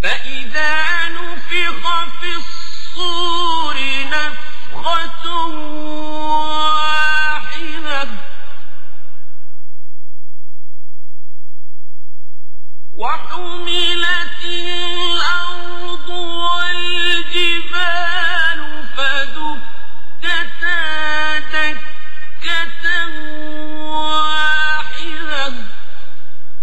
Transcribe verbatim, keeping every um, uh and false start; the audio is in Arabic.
فإذا نفخ في الصور نفخة واحدة وحملت الأرض